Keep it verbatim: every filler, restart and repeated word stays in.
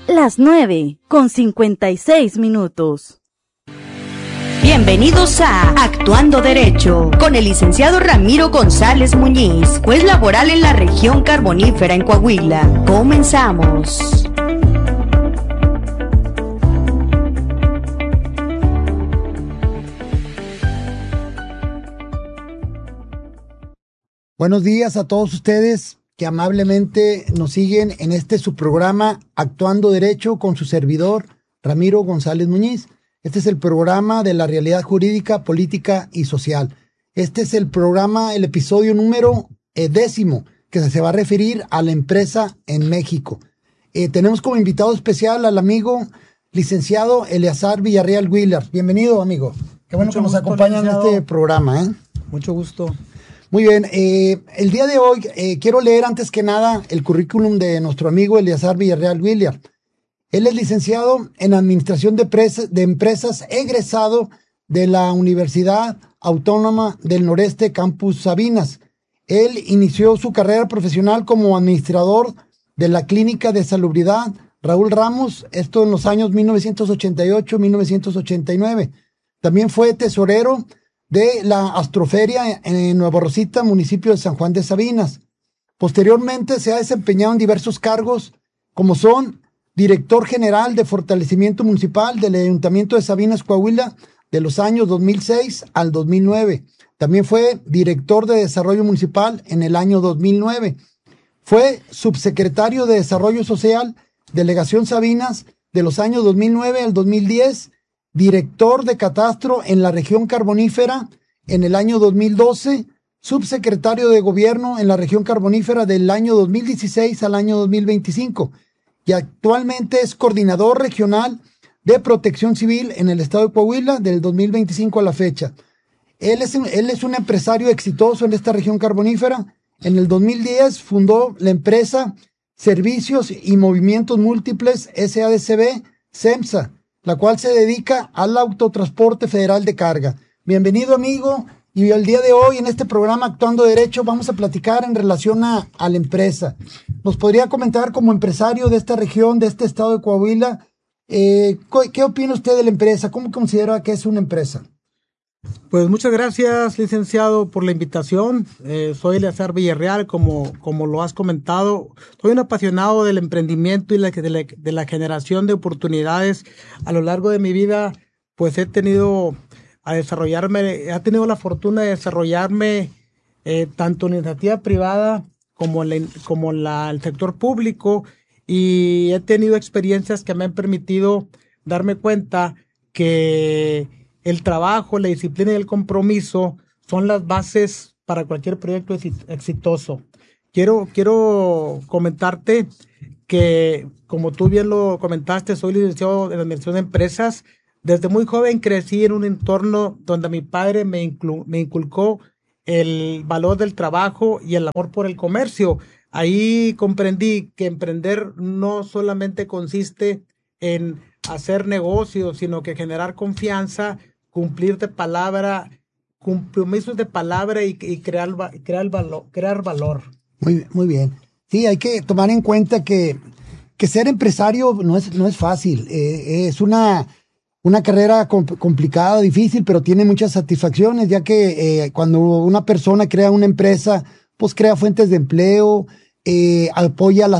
Las nueve con cincuenta y seis minutos. Bienvenidos a Actuando Derecho con el licenciado Ramiro González Muñiz, juez laboral en la región carbonífera en Coahuila. Comenzamos. Buenos días a todos ustedes que amablemente nos siguen en este su programa Actuando Derecho con su servidor Ramiro González Muñiz. Este es el programa de la realidad jurídica, política y social. Este es el programa, el episodio número eh, décimo, que se va a referir a la empresa en México. Eh, tenemos como invitado especial al amigo licenciado Eleazar Villarreal Wheeler. Bienvenido, amigo. Qué bueno Mucho que nos acompaña en este programa. ¿eh? Mucho gusto. Muy bien, eh, el día de hoy eh, quiero leer antes que nada el currículum de nuestro amigo Eleazar Villarreal Wheeler. Él es licenciado en Administración de, Empresas, de Empresas, egresado de la Universidad Autónoma del Noreste, Campus Sabinas. Él inició su carrera profesional como administrador de la Clínica de Salubridad Raúl Ramos, esto en los años mil novecientos ochenta y ocho a mil novecientos ochenta y nueve. También fue tesorero de la Astroferia en Nueva Rosita, municipio de San Juan de Sabinas. Posteriormente se ha desempeñado en diversos cargos, como son director general de fortalecimiento municipal del Ayuntamiento de Sabinas, Coahuila, de los años dos mil seis al dos mil nueve. También fue director de desarrollo municipal en el año dos mil nueve. Fue subsecretario de Desarrollo Social, Delegación Sabinas, de los años dos mil nueve al dos mil diez. Director de Catastro en la región carbonífera en el año dos mil doce, subsecretario de Gobierno en la región carbonífera del año dos mil dieciséis al año dos mil veinticinco y actualmente es coordinador regional de Protección Civil en el estado de Coahuila del dos mil veinticinco a la fecha. Él es, él es un empresario exitoso en esta región carbonífera. En el dos mil diez fundó la empresa Servicios y Movimientos Múltiples S A D C B, SEMSA, la cual se dedica al autotransporte federal de carga. Bienvenido, amigo, y el día de hoy en este programa Actuando Derecho vamos a platicar en relación a, a la empresa. ¿Nos podría comentar como empresario de esta región, de este estado de Coahuila, eh, qué opina usted de la empresa? ¿Cómo considera que es una empresa? Pues muchas gracias, licenciado, por la invitación. Eh, soy Eleazar Villarreal, como, como lo has comentado. Soy un apasionado del emprendimiento y la, de, la, de la generación de oportunidades. A lo largo de mi vida, pues he tenido a desarrollarme, he tenido la fortuna de desarrollarme eh, tanto en la iniciativa privada como en, la, como en la, el sector público, y he tenido experiencias que me han permitido darme cuenta que el trabajo, la disciplina y el compromiso son las bases para cualquier proyecto exitoso. Quiero, quiero comentarte que, como tú bien lo comentaste, soy licenciado en Administración de Empresas. Desde muy joven crecí en un entorno donde mi padre me, inclu- me inculcó el valor del trabajo y el amor por el comercio. Ahí comprendí que emprender no solamente consiste en hacer negocios, sino que generar confianza, cumplir de palabra, compromisos de palabra y, y crear, crear, valor, crear valor. Muy, muy bien. Sí, hay que tomar en cuenta que, que ser empresario no es, no es fácil. Eh, es una, una carrera comp- complicada, difícil, pero tiene muchas satisfacciones, ya que eh, cuando una persona crea una empresa, pues crea fuentes de empleo, eh, apoya a la,